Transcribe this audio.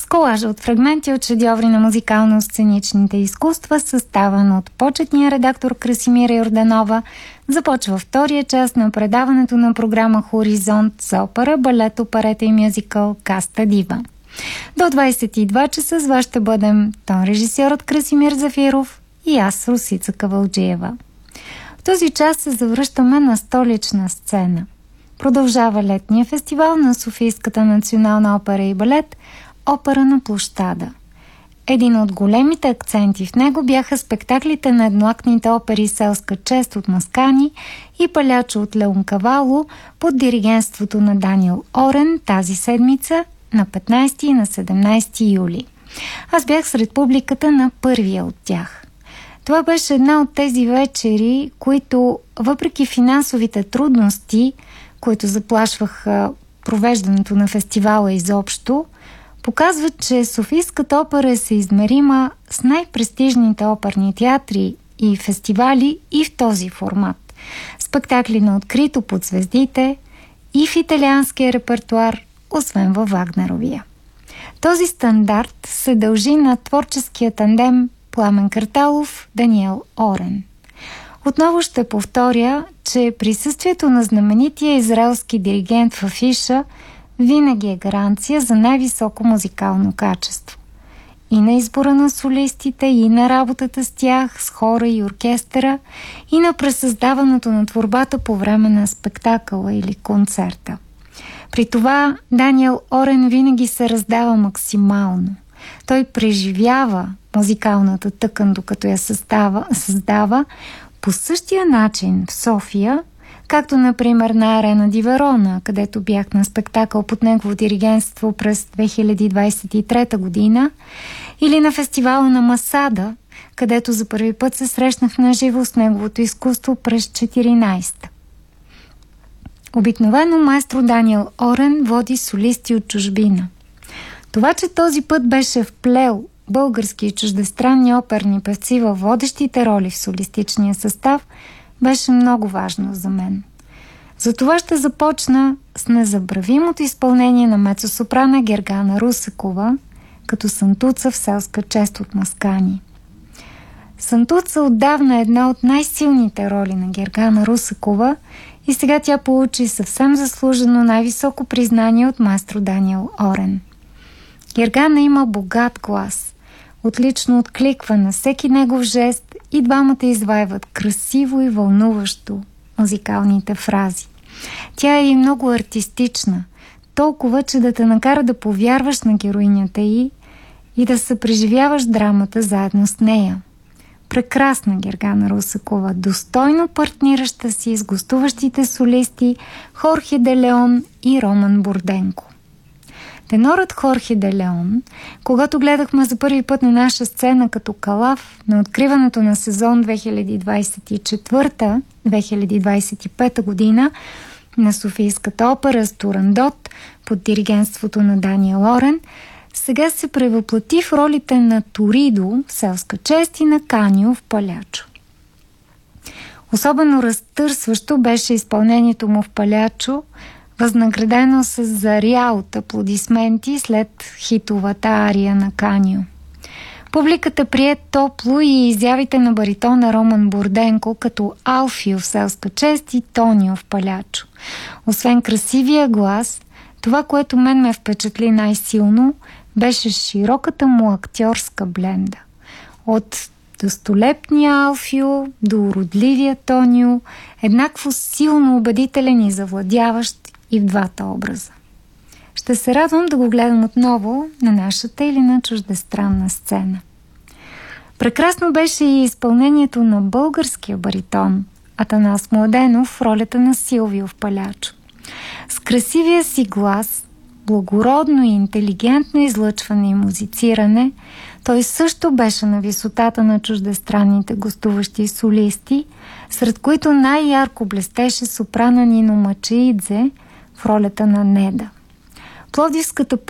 колажа от фрагменти от шедьоври на музикално-сценичните изкуства, съставен от почетния редактор Красимира Йорданова, започва втория част на предаването на програма Хоризонт за опера, балет, оперета и мюзикъл Каста Дива. До 22 часа с вас ще бъдем тон-режисьорът Красимир Зафиров и аз, Русица Кавалджиева. В този час се завръщаме на столична сцена. Продължава летния фестивал на Софийската национална опера и балет Опера на площада. Един от големите акценти в него бяха спектаклите на едноактните опери Селска чест от Маскани и Палячо от Леонкавало под диригентството на Даниел Орен тази седмица на 15 и на 17 юли. Аз бях сред публиката на първия от тях. Това беше една от тези вечери, които, въпреки финансовите трудности, които заплашваха провеждането на фестивала изобщо, показват, че Софийската опера е съизмерима с най-престижните оперни театри и фестивали и в този формат. Спектакли на открито под звездите и в италианския репертуар, освен във Вагнеровия. Този стандарт се дължи на творческия тандем Пламен Карталов – Даниел Орен. Отново ще повторя, че присъствието на знаменития израелски диригент в афиша винаги е гаранция за най-високо музикално качество. И на избора на солистите, и на работата с тях, с хора и оркестъра, и на пресъздаването на творбата по време на спектакъла или концерта. При това Даниел Орен винаги се раздава максимално. Той преживява музикалната тъкан, докато я създава по същия начин в София, както например на Арена ди Верона, където бях на спектакъл под негово диригентство през 2023 година, или на фестивала на Масада, където за първи път се срещнах на живо с неговото изкуство през 2014. Обикновено маестро Даниел Орен води солисти от чужбина. Това, че този път беше вплел български и чуждестранни оперни певци във водещите роли в солистичния състав, беше много важно за мен. Затова ще започна с незабравимото изпълнение на мецосопрана Гергана Русакова като Сантуца в Селска чест от Маскани. Сантуца отдавна е една от най-силните роли на Гергана Русакова и сега тя получи съвсем заслужено най-високо признание от маестро Даниел Орен. Гергана има богат глас, отлично откликва на всеки негов жест и двамата извайват красиво и вълнуващо музикалните фрази. Тя е и много артистична, толкова, че да те накара да повярваш на героинята й и да се преживяваш драмата заедно с нея. Прекрасна Гергана Русакова, достойно партнираща си с гостуващите солисти Хорхе де Леон и Роман Бурденко. Тенорът Хорхе де Леон, когато гледахме за първи път на наша сцена като Калав на откриването на сезон 2024-2025 година на Софийската опера с Турандот под диригентството на Даниел Орен, сега се превъплати в ролите на Торидо в Селска чест и на Канио в Палячо. Особено разтърсващо беше изпълнението му в Палячо, възнаградено с заря от аплодисменти след хитовата ария на Канио. Публиката прие топло и изявите на баритона Роман Бурденко като Алфио в Селска чест и Тонио в Палячо. Освен красивия глас, това, което мен ме впечатли най-силно, беше широката му актьорска бленда. От достолепния Алфио до уродливия Тонио, еднакво силно убедителен и завладяващ и в двата образа. Ще се радвам да го гледам отново на нашата или на чуждестранна сцена. Прекрасно беше и изпълнението на българския баритон Атанас Младенов в ролята на Силвио в Палячо. С красивия си глас, благородно и интелигентно излъчване и музициране, той също беше на висотата на чуждестранните гостуващи солисти, сред които най-ярко блестеше сопрана Нино Мачеидзе в ролята на Неда. Пловдивската